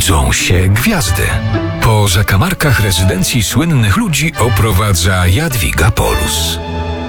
budzą się gwiazdy. Po zakamarkach rezydencji słynnych ludzi oprowadza Jadwiga Polus.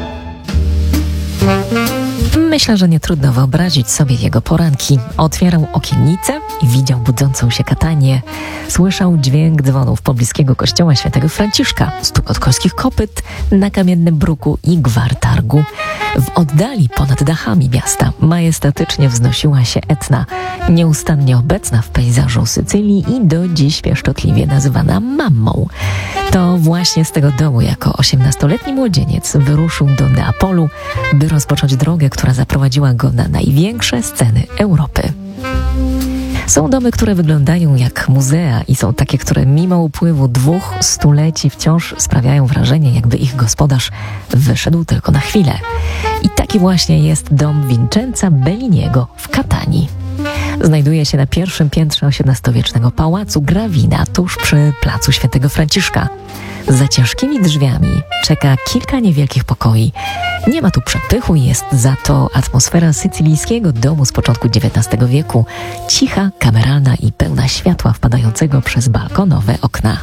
Myślę, że nie trudno wyobrazić sobie jego poranki. Otwierał okiennicę i widział budzącą się Katanię. Słyszał dźwięk dzwonów pobliskiego kościoła świętego Franciszka, stukot końskich kopyt na kamiennym bruku i gwar targu. W oddali ponad dachami miasta majestatycznie wznosiła się Etna, nieustannie obecna w pejzażu Sycylii i do dziś pieszczotliwie nazywana Mammą. To właśnie z tego domu jako 18-letni młodzieniec wyruszył do Neapolu, by rozpocząć drogę, która zaprowadziła go na największe sceny Europy. Są domy, które wyglądają jak muzea i są takie, które mimo upływu 2 stuleci wciąż sprawiają wrażenie, jakby ich gospodarz wyszedł tylko na chwilę. I taki właśnie jest dom Vincenza Belliniego w Katanii. Znajduje się na pierwszym piętrze XVIII-wiecznego pałacu Gravina, tuż przy placu świętego Franciszka. Za ciężkimi drzwiami czeka kilka niewielkich pokoi. Nie ma tu przepychu i jest za to atmosfera sycylijskiego domu z początku XIX wieku. Cicha, kameralna i pełna światła wpadającego przez balkonowe okna.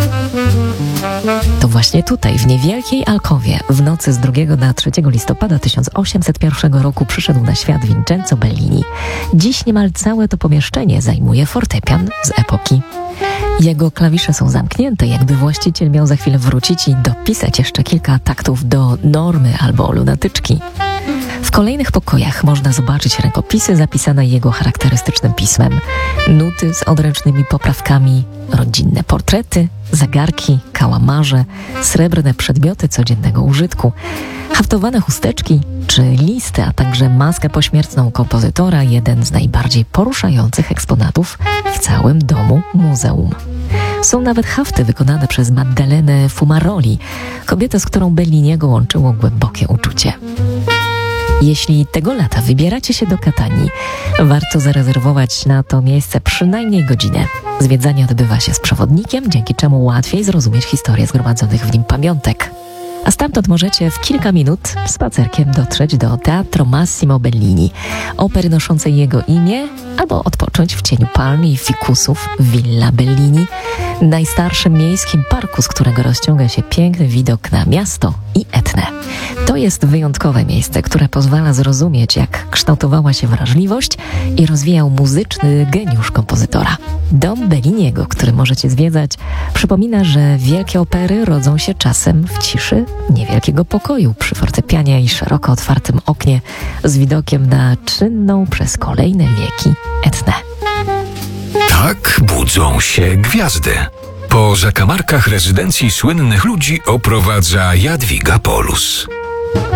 To właśnie tutaj, w niewielkiej alkowie, w nocy z 2 na 3 listopada 1801 roku przyszedł na świat Vincenzo Bellini. Dziś niemal całe to pomieszczenie zajmuje fortepian z epoki. Jego klawisze są zamknięte, jakby właściciel miał za chwilę wrócić i dopisać jeszcze kilka taktów do Normy albo Lunatyczki. W kolejnych pokojach można zobaczyć rękopisy zapisane jego charakterystycznym pismem, nuty z odręcznymi poprawkami, rodzinne portrety, zegarki, kałamarze, srebrne przedmioty codziennego użytku, haftowane chusteczki czy listy, a także maskę pośmiertną kompozytora, jeden z najbardziej poruszających eksponatów w całym domu muzeum. Są nawet hafty wykonane przez Maddalenę Fumaroli, kobietę, z którą Belliniego łączyło głębokie uczucie. Jeśli tego lata wybieracie się do Katanii, warto zarezerwować na to miejsce przynajmniej godzinę. Zwiedzanie odbywa się z przewodnikiem, dzięki czemu łatwiej zrozumieć historię zgromadzonych w nim pamiątek. A stamtąd możecie w kilka minut spacerkiem dotrzeć do Teatro Massimo Bellini, opery noszącej jego imię, albo odpocząć w cieniu palm i fikusów Villa Bellini, najstarszym miejskim parku, z którego rozciąga się piękny widok na miasto i Etnę. To jest wyjątkowe miejsce, które pozwala zrozumieć, jak kształtowała się wrażliwość i rozwijał muzyczny geniusz kompozytora. Dom Belliniego, który możecie zwiedzać, przypomina, że wielkie opery rodzą się czasem w ciszy niewielkiego pokoju przy fortepianie i szeroko otwartym oknie z widokiem na czynną przez kolejne wieki Etnę. Tak budzą się gwiazdy. Po zakamarkach rezydencji słynnych ludzi oprowadza Jadwiga Polus.